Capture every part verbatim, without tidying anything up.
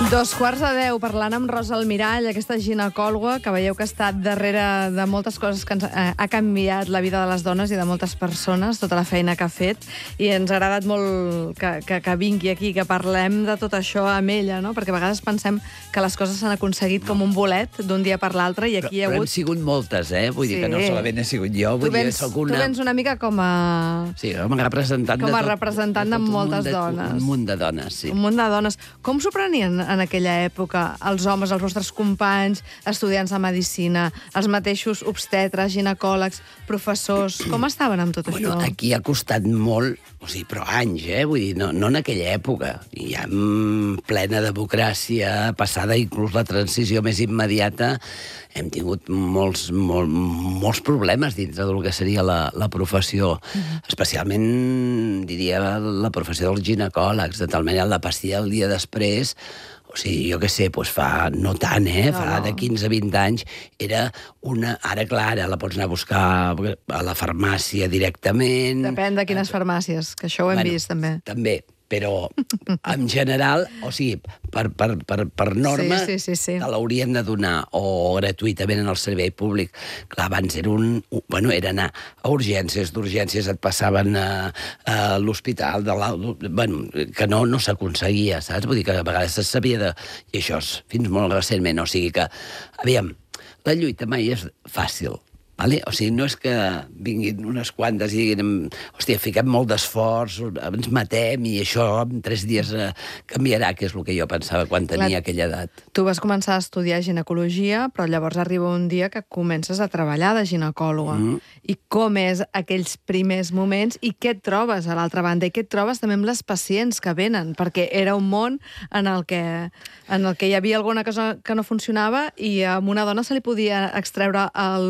Dos quarts de deu, parlant amb Rosa Almirall, aquesta ginecòloga que veieu que ha estat darrere de moltes coses que ens, eh, ha canviat la vida de les dones i de moltes persones, tota la feina que ha fet, i ens ha agradat molt que, que, que vingui aquí, que parlem de tot això amb ella, no? Perquè a vegades pensem que les coses s'han aconseguit com un bolet d'un dia per l'altre, i aquí però, hi ha hagut... Però hem sigut moltes, eh? Vull sí. dir que no solament he sigut jo. Vull tu, vens, dir, una... tu vens una mica com a... Sí, com a representant com a de tot, representant de, de, tot de moltes de, dones. Un munt de dones, sí. Un munt de dones. Com s'ho prenien en aquella època els homes, els vostres companys, estudiants de medicina, els mateixos obstetres, ginecòlegs, professors? Com estaven amb tot Bueno, això? aquí ha costat molt, o sigui, però anys, eh? Vull dir, no, no en aquella època. Ja en plena democràcia, passada inclús la transició més immediata, hem tingut molts, molt, molts problemes dintre del que seria la, la professió. Mm-hmm. Especialment, diria, la professió dels ginecòlegs, de tal manera la pastilla el dia després. O sigui, jo què sé, doncs fa no tant, eh? Fa no. de quinze a vint anys, era una... Ara, clar, ara la pots anar a buscar a la farmàcia directament. Depèn de quines farmàcies, que això ho hem bueno, vist, també. També, però en general, o sigui, per, per, per, per norma, sí, sí, sí, sí. te l'haurien de donar, o gratuïtament en el servei públic. Clar, abans era un... Bueno, era anar a urgències, d'urgències et passaven a, a l'hospital, de la, bueno, que no, no s'aconseguia, saps? Vull dir que a vegades es sabia de... I això és fins molt recentment, o sigui que... Aviam, la lluita mai és fàcil. Vale? O sigui, no és que vinguin unes quantes i diguin, hòstia, fiquem molt d'esforç, ens matem i això en tres dies eh, canviarà, que és el que jo pensava quan tenia Clar, aquella edat. Tu vas començar a estudiar ginecologia, però llavors arriba un dia que comences a treballar de ginecòloga. Mm. I com és aquells primers moments i què et trobes a l'altra banda? I què et trobes també amb les pacients que venen? Perquè era un món en el que, en el que hi havia alguna cosa que no funcionava i a una dona se li podia extreure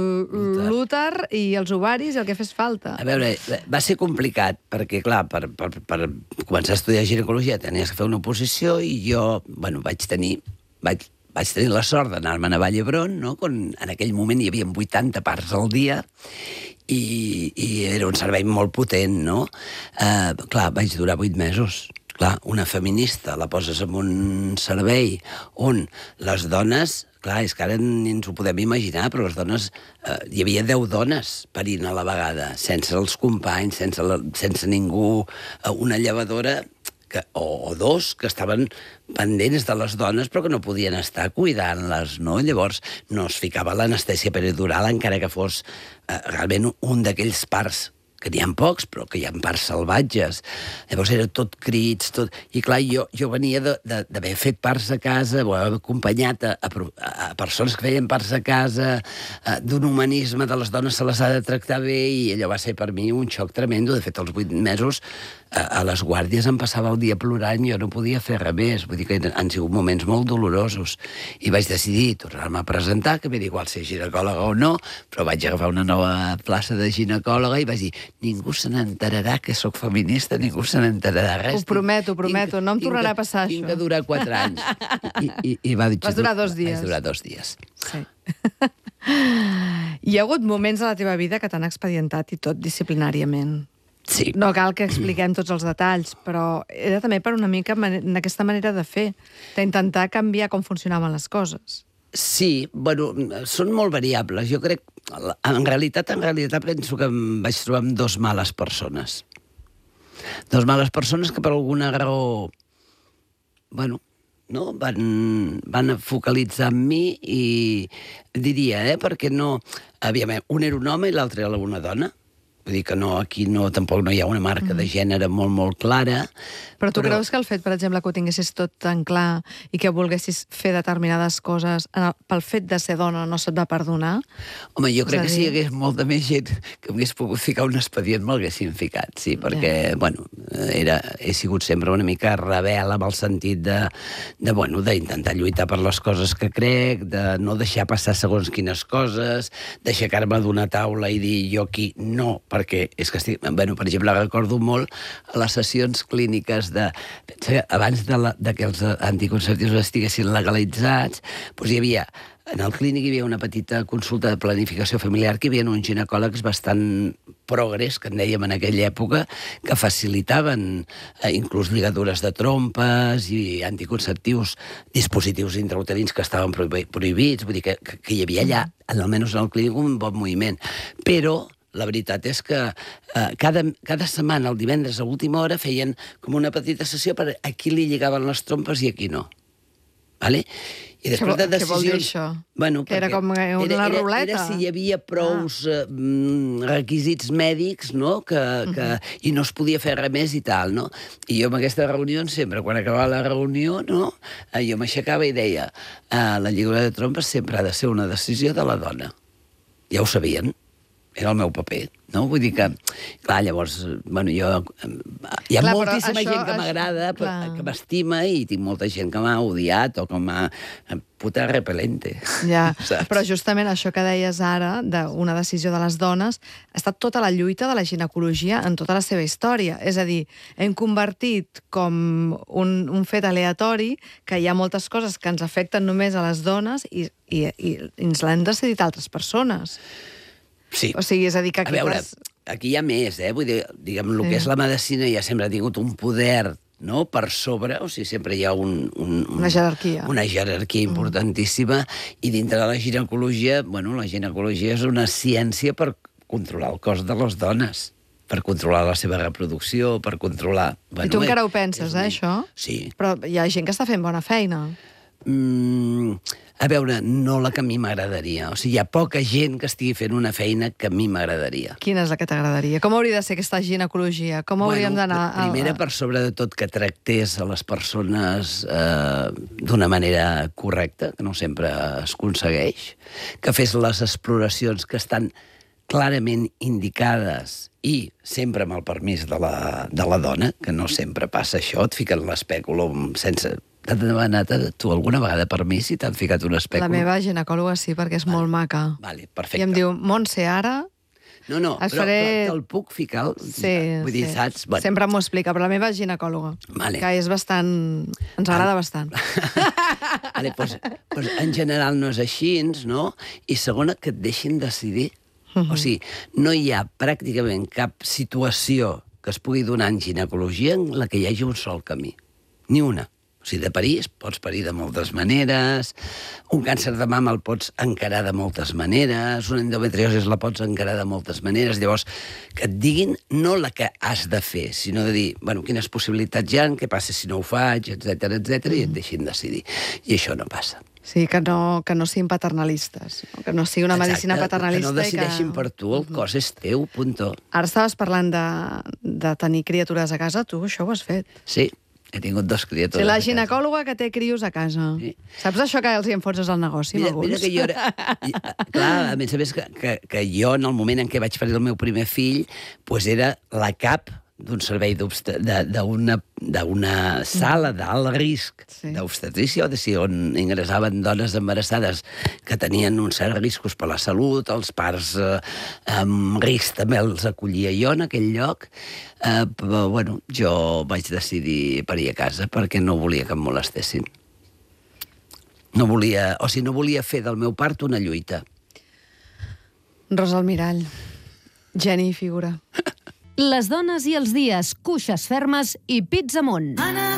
el l'úter i els ovaris i el que fes falta. A veure, va ser complicat, perquè, clar, per, per, per començar a estudiar ginecologia tenies que fer una oposició i jo, bueno, vaig tenir... Vaig, vaig tenir la sort d'anar-me'n a Vall d'Hebron, no? Quan en aquell moment hi havia vuitanta parts al dia i, i era un servei molt potent, no? Uh, clar, vaig durar vuit mesos. Clar, una feminista la poses en un servei on les dones... Clar, és que ara ni ens ho podem imaginar, però les dones... Eh, hi havia deu dones parint a la vegada, sense els companys, sense, la, sense ningú, eh, una llevadora que, o, o dos que estaven pendents de les dones però que no podien estar cuidant-les, no? Llavors no es ficava l'anestèsia peridural encara que fos eh, realment un d'aquells parts que n'hi ha pocs, però que hi ha parts salvatges. Llavors era tot crits, tot... I clar, jo, jo venia d'haver fet parts a casa, o haver acompanyat a, a, a persones que feien parts a casa, d'un humanisme de les dones se les ha de tractar bé, i allò va ser per mi un xoc tremendo. De fet, als vuit mesos a, a les guàrdies em passava el dia plorant i jo no podia fer res més. Vull dir que han sigut moments molt dolorosos. I vaig decidir tornar-me a presentar, que m'era igual ser ginecòloga o no, però vaig agafar una nova plaça de ginecòloga i vaig dir, ningú se n'enterarà que sóc feminista, ningú se n'enterarà res. Ho prometo, ho prometo, tinc, no em tornarà a passar tinc això. Tinc que durar quatre anys. I, i, i va dir, Vas durar dos dies. Vaig durar dos dies. Sí. Hi ha hagut moments a la teva vida que t'han expedientat i tot disciplinàriament. Sí. No cal que expliquem tots els detalls, però era també per una mica en aquesta manera de fer, d'intentar canviar com funcionaven les coses. Sí, bueno, són molt variables. Jo crec, en realitat, en realitat penso que em vaig trobar amb dos males persones. Dos males persones que per alguna raó, bueno, no, van, van focalitzar en mi i diria, eh, perquè no... Aviam, un era un home i l'altre era una dona. Vull dir que no, aquí no, tampoc no hi ha una marca de gènere molt, molt clara. Però tu però... creus que el fet, per exemple, que ho tinguessis tot tan clar i que volguessis fer determinades coses pel fet de ser dona no se't va perdonar? Home, jo crec que si hi hagués molta més gent que m'hagués pogut ficar un expedient m'haguessin ficat, sí, perquè, yeah. bueno, era, he sigut sempre una mica rebel amb el sentit de, de bueno, d'intentar lluitar per les coses que crec, de no deixar passar segons quines coses, d'aixecar-me d'una taula i dir jo aquí no, perquè és que estic... Bueno, per exemple, recordo molt a les sessions clíniques de... Pensa que abans de, la, de que els anticonceptius estiguessin legalitzats, doncs hi havia en el clínic hi havia una petita consulta de planificació familiar que hi havia uns ginecòlegs bastant progres, que en dèiem en aquella època, que facilitaven eh, inclús lligadures de trompes i anticonceptius, dispositius intrauterins que estaven prohibits, vull dir que, que, que hi havia allà, almenys en el clínic, un bon moviment. Però la veritat és que eh, cada, cada setmana, el divendres a última hora, feien com una petita sessió per a qui li lligaven les trompes i a qui no. Vale? I després de decisions... Què vol dir això? Bueno, que era com una era, era, ruleta? Era si hi havia prous ah. eh, requisits mèdics, no?, que, que, uh -huh. i no es podia fer res més i tal, no? I jo en aquesta reunió, sempre, quan acabava la reunió, no?, eh, jo m'aixecava i deia eh, la lligadura de trompes sempre ha de ser una decisió de la dona. Ja ho sabien. Era el meu paper, no? Vull dir que, clar, llavors, bueno, jo... Hi ha clar, moltíssima això, gent que m'agrada, que m'estima, i tinc molta gent que m'ha odiat o que m'ha... puta repel·lente. Ja, però justament això que deies ara, d'una decisió de les dones, ha estat tota la lluita de la ginecologia en tota la seva història. És a dir, hem convertit com un, un fet aleatori que hi ha moltes coses que ens afecten només a les dones i, i, i ens l'han decidit altres persones. Sí. O sigui, és a dir, que aquí... A veure, pas... aquí hi ha més, eh? Vull dir, diguem, el sí. que és la medicina ja sempre ha tingut un poder, no?, per sobre, o sigui, sempre hi ha un... un, un una jerarquia. Una jerarquia importantíssima, mm. i dintre de la ginecologia, bueno, la ginecologia és una ciència per controlar el cos de les dones, per controlar la seva reproducció, per controlar... Bueno, I tu encara eh, ho penses, eh, això? Sí. Però hi ha gent que està fent bona feina. Mm, a veure, no la que a mi m'agradaria. O sigui, hi ha poca gent que estigui fent una feina que a mi m'agradaria. Quina és la que t'agradaria? Com hauria de ser aquesta ginecologia? Com bueno, hauríem d'anar... Primera, per sobre de tot, que tractés a les persones eh, d'una manera correcta, que no sempre es aconsegueix, que fes les exploracions que estan clarament indicades i sempre amb el permís de la, de la dona, que no sempre passa això, et fiquen l'espèculum sense... T'has demanat tu alguna vegada permís si t'han ficat un espèculum? La meva ginecòloga sí, perquè és vale. molt maca. Vale, perfecte. I em diu, Montse, ara... No, no, però faré... te'l puc ficar... Sí, Vull dir, sí. saps? Bueno. Sempre m'ho explica, però la meva ginecòloga, vale. que és bastant... Ens agrada bastant. Vale, doncs, doncs, en general no és així, no? I segona, que et deixin decidir. Uh -huh. O sigui, no hi ha pràcticament cap situació que es pugui donar en ginecologia en la que hi hagi un sol camí. Ni una. O sigui, de parir, pots parir de moltes maneres, un càncer de mama el pots encarar de moltes maneres, una endometriosi la pots encarar de moltes maneres. Llavors, que et diguin no la que has de fer, sinó de dir, bueno, quines possibilitats hi ha, què passa si no ho faig, etcètera, etcètera, i et deixin decidir. I això no passa. Sí, que no, que no siguin paternalistes, que no sigui una Exacte, medicina paternalista. Que no decideixin que... per tu, el cos és teu, puntó. Ara estaves parlant de, de tenir criatures a casa, tu això ho has fet. Sí. He tingut dos criatures. Sí, la ginecòloga que té crios a casa. Sí. Saps això que els hi enfonses al negoci, mira, alguns? Mira que jo era... Clar, a més a més que, que, que jo, en el moment en què vaig parir el meu primer fill, pues era la cap d'un servei d'una sala d'alt risc sí. d'obstetrícia, o sigui, on ingressaven dones embarassades que tenien uns certs riscos per la salut, els parts eh, amb risc també els acollia jo en aquell lloc, eh, però, bueno, jo vaig decidir parir a casa perquè no volia que em molestessin. No volia, o sigui, no volia fer del meu part una lluita. Rosa Almirall, geni i figura. Les dones i els dies, cuixes fermes i pits amunt.